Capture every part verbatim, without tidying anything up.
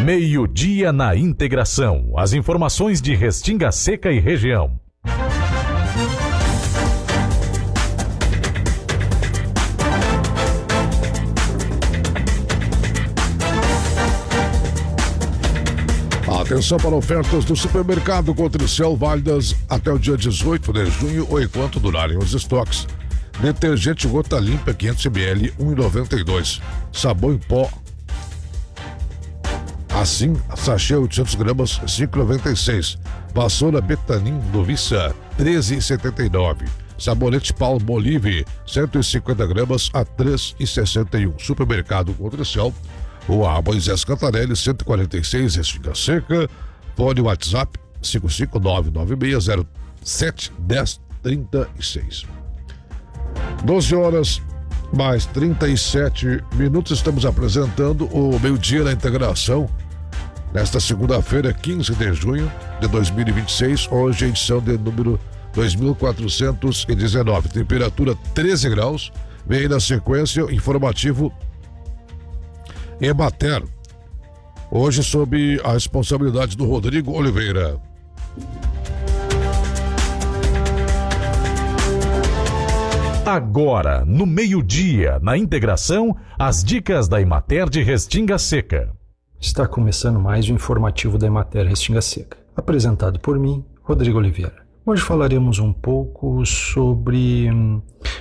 Meio-dia na Integração. As informações de Restinga Seca e região. Atenção para ofertas do supermercado Cotricel válidas até o dia dezoito de junho ou enquanto durarem os estoques. Detergente gota limpa quinhentos mililitros, um real e noventa e dois centavos. Sabão em pó assim, sachê oitocentos gramas, cinco reais e noventa e seis centavos. Vassoura Betanin Noviça, treze reais e setenta e nove centavos. Sabonete Palmolive, cento e cinquenta gramas a três reais e sessenta e um centavos. Supermercado Cotricel, Rua Moisés Cantarelli, cento e quarenta e seis, Restinga Seca. Fone WhatsApp cinco cinco nove nove seis zero sete um zero três seis. doze horas mais trinta e sete minutos, estamos apresentando o Meio-Dia na Integração. Nesta segunda-feira, quinze de junho de dois mil e vinte e seis, hoje a edição de número dois mil quatrocentos e dezenove. Temperatura treze graus. Vem aí na sequência informativo Emater. Hoje sob a responsabilidade do Rodrigo Oliveira. Agora, no meio-dia, na Integração, as dicas da Emater de Restinga Seca. Está começando mais um informativo da Emater Restinga Seca, apresentado por mim, Rodrigo Oliveira. Hoje falaremos um pouco sobre hum,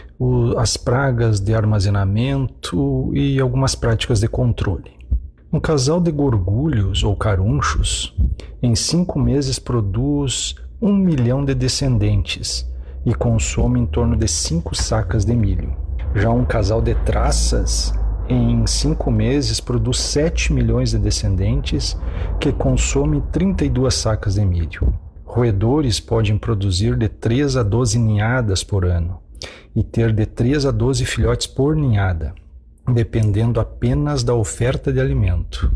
o, as pragas de armazenamento e algumas práticas de controle. Um casal de gorgulhos ou carunchos, em cinco meses produz um milhão de descendentes e consome em torno de cinco sacas de milho. Já um casal de traças, em cinco meses, produz sete milhões de descendentes que consomem trinta e duas sacas de milho. Roedores podem produzir de três a doze ninhadas por ano e ter de três a doze filhotes por ninhada, dependendo apenas da oferta de alimento.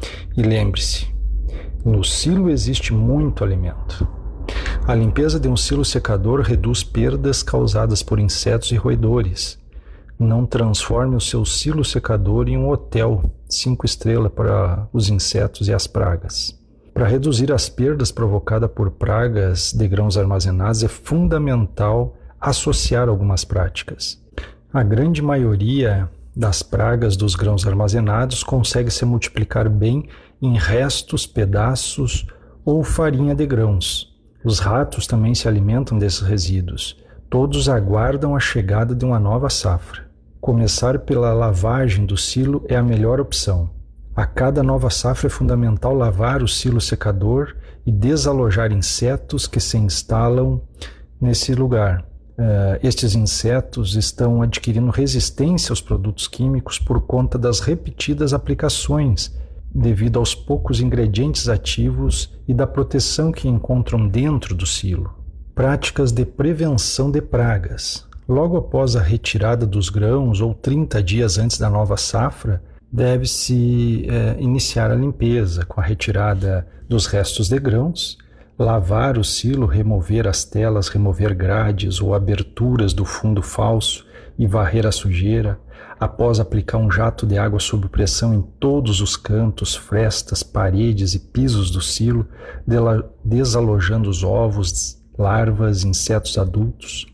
E lembre-se, no silo existe muito alimento. A limpeza de um silo secador reduz perdas causadas por insetos e roedores. Não transforme o seu silo secador em um hotel cinco estrelas para os insetos e as pragas. Para reduzir as perdas provocadas por pragas de grãos armazenados, é fundamental associar algumas práticas. A grande maioria das pragas dos grãos armazenados consegue se multiplicar bem em restos, pedaços ou farinha de grãos. Os ratos também se alimentam desses resíduos. Todos aguardam a chegada de uma nova safra. Começar pela lavagem do silo é a melhor opção. A cada nova safra é fundamental lavar o silo secador e desalojar insetos que se instalam nesse lugar. Uh, estes insetos estão adquirindo resistência aos produtos químicos por conta das repetidas aplicações, devido aos poucos ingredientes ativos e da proteção que encontram dentro do silo. Práticas de prevenção de pragas. Logo após a retirada dos grãos ou trinta dias antes da nova safra, deve-se eh, iniciar a limpeza com a retirada dos restos de grãos, lavar o silo, remover as telas, remover grades ou aberturas do fundo falso e varrer a sujeira. Após aplicar um jato de água sob pressão em todos os cantos, frestas, paredes e pisos do silo, desalojando os ovos, larvas, insetos adultos.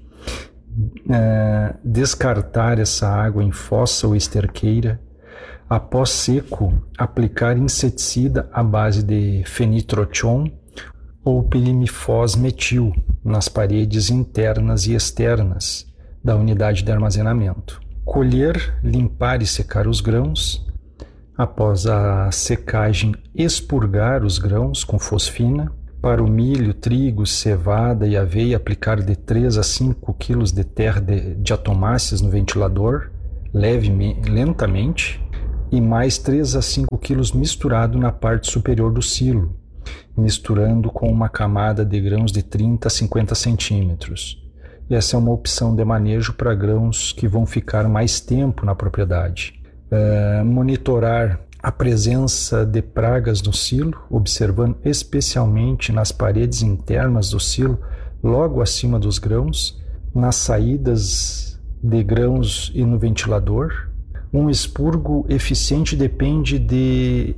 É, descartar essa água em fossa ou esterqueira. Após seco, aplicar inseticida à base de fenitrochon ou pirimifos metil nas paredes internas e externas da unidade de armazenamento. Colher, limpar e secar os grãos. Após a secagem, expurgar os grãos com fosfina. Para o milho, trigo, cevada e aveia, aplicar de três a cinco quilos de terra de diatomáceas no ventilador, leve, lentamente, e mais três a cinco quilos misturado na parte superior do silo, misturando com uma camada de grãos de trinta a cinquenta centímetros. E essa é uma opção de manejo para grãos que vão ficar mais tempo na propriedade. Uh, monitorar a presença de pragas no silo, observando especialmente nas paredes internas do silo, logo acima dos grãos, nas saídas de grãos e no ventilador. Um expurgo eficiente depende de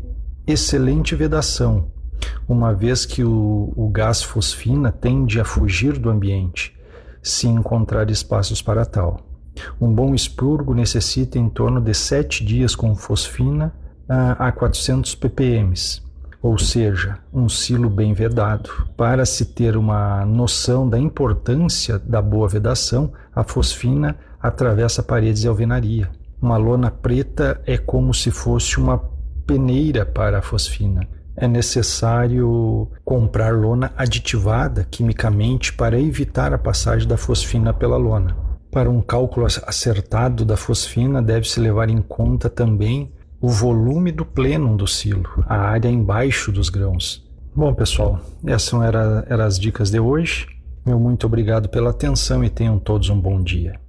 excelente vedação, uma vez que o, o gás fosfina tende a fugir do ambiente, se encontrar espaços para tal. Um bom expurgo necessita em torno de sete dias com fosfina a, a quatrocentos ppm, ou seja, um silo bem vedado. Para se ter uma noção da importância da boa vedação, a fosfina atravessa paredes e alvenaria. Uma lona preta é como se fosse uma peneira para a fosfina. É necessário comprar lona aditivada quimicamente para evitar a passagem da fosfina pela lona. Para um cálculo acertado da fosfina, deve-se levar em conta também o volume do plênum do silo, a área embaixo dos grãos. Bom, pessoal, essas eram, eram as dicas de hoje. Meu muito obrigado pela atenção e tenham todos um bom dia.